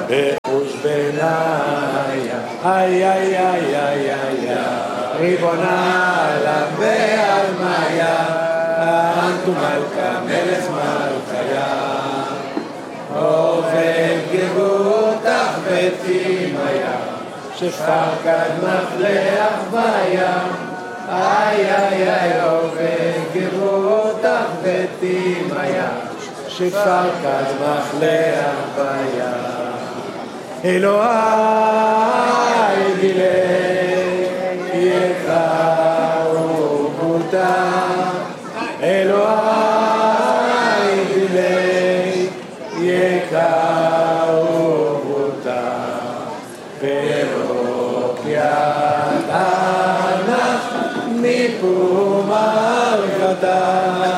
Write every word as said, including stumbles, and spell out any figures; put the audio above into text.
בחוש בניה, איי איי איי איי איי, ריבונה עליו ועל מאיה, אנטו מלכה מלך מלכיה, עובד גבותך ותימיה, שפר קדמך לאחוויה, איי איי איי עובד גבותך ותימיה, שפר קדמך לאחוויה. אלוהי גילי יקרו בותה, אלוהי גילי יקרו בותה, ברוקיה תנך מפום מלכתה.